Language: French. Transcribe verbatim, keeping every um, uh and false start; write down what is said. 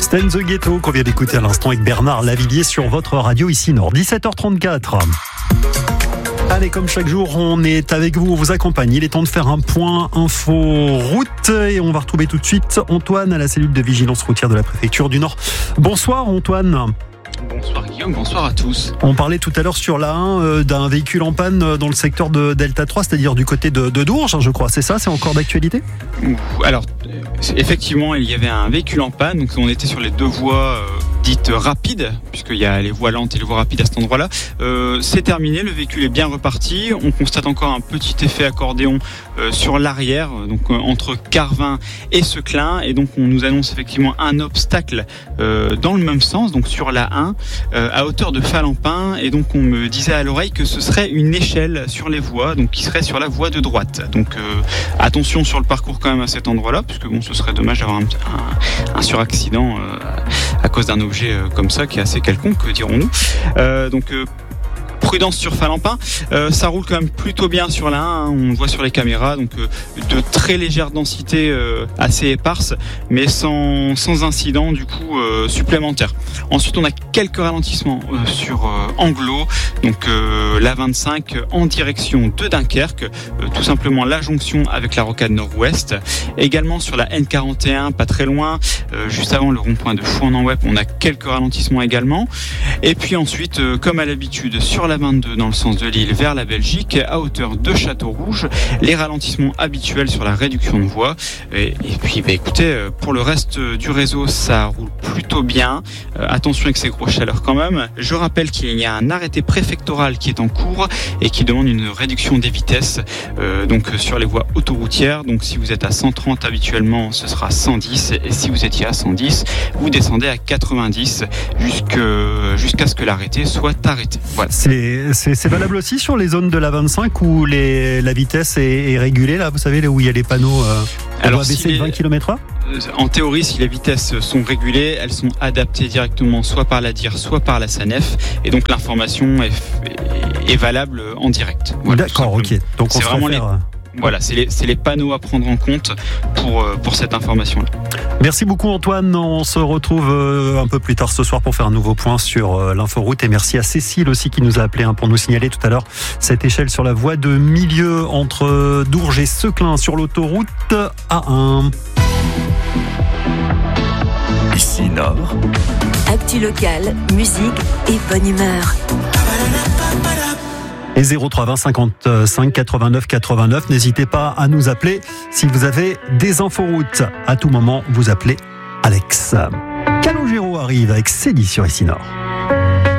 Stand the Ghetto qu'on vient d'écouter à l'instant avec Bernard Lavillier sur votre radio ici Nord. dix-sept heures trente-quatre. Allez, comme chaque jour, on est avec vous, on vous accompagne. Il est temps de faire un point info route et on va retrouver tout de suite Antoine à la cellule de vigilance routière de la préfecture du Nord. Bonsoir Antoine. Bonsoir Guillaume, bonsoir à tous. On parlait tout à l'heure sur la un euh, d'un véhicule en panne dans le secteur de Delta trois, c'est-à-dire du côté de, de Dourges, je crois. C'est ça, c'est encore d'actualité ? Alors, effectivement, il y avait un véhicule en panne, donc on était sur les deux voies euh, dites rapides, puisqu'il y a les voies lentes et les voies rapides à cet endroit-là. Euh, c'est terminé, le véhicule est bien reparti. On constate encore un petit effet accordéon euh, sur l'arrière, donc euh, entre Carvin et Seclin, et donc on nous annonce effectivement un obstacle euh, dans le même sens, donc sur la un, euh, à hauteur de Falampin, et donc on me disait à l'oreille que ce serait une échelle sur les voies, donc qui serait sur la voie de droite. Donc euh, attention sur le parcours quand même à cet endroit-là, puisque bon, ce serait dommage d'avoir un, un, un suraccident euh, à cause d'un objet euh, comme ça qui est assez quelconque, dirons-nous. Euh, donc euh, prudence sur Falampin, euh, ça roule quand même plutôt bien sur la un, hein, on le voit sur les caméras, donc euh, de très légère densité euh, assez éparse, mais sans, sans incident du coup euh, supplémentaire. Ensuite on a quelques ralentissements euh, sur euh, Anglo, donc euh, la vingt-cinq en direction de Dunkerque, euh, tout simplement la jonction avec la rocade nord-ouest, également sur la N quarante et un, pas très loin, euh, juste avant le rond-point de Fouan-en-Wep, on a quelques ralentissements également, et puis ensuite euh, comme à l'habitude sur la vingt-deux dans le sens de Lille vers la Belgique à hauteur de Château-Rouge, les ralentissements habituels sur la réduction de voie, et, et puis bah, écoutez, pour le reste du réseau ça roule plutôt bien, euh, attention avec ces grosses chaleurs quand même. Je rappelle qu'il y a un arrêté préfectoral qui est en cours et qui demande une réduction des vitesses euh, donc sur les voies autoroutières, donc si vous êtes à cent trente habituellement ce sera cent dix, et si vous étiez à cent dix vous descendez à quatre-vingt-dix jusque, jusqu'à ce que l'arrêté soit arrêté. Voilà. C'est C'est, c'est valable aussi sur les zones de la vingt-cinq où les, la vitesse est, est régulée, là, vous savez, là où il y a les panneaux, euh, on Alors, doit baisser si de les, vingt kilomètres heure. En théorie, si les vitesses sont régulées, elles sont adaptées directement soit par l'A D I R, soit par la SANEF, et donc l'information est, est valable en direct. Voilà, D'accord, ok. Donc on c'est vraiment faire... les... Voilà, c'est les, c'est les panneaux à prendre en compte pour, pour cette information-là. Merci beaucoup Antoine, on se retrouve un peu plus tard ce soir pour faire un nouveau point sur l'inforoute, et merci à Cécile aussi qui nous a appelé pour nous signaler tout à l'heure cette échelle sur la voie de milieu entre Dourges et Seclin sur l'autoroute A un. Ici Nord. Actu local, musique et bonne humeur. Et zéro trois vingt cinquante-cinq quatre-vingt-neuf quatre-vingt-neuf, n'hésitez pas à nous appeler si vous avez des inforoutes. À tout moment, vous appelez Alex. Calogero arrive avec Célie sur Ici Nord.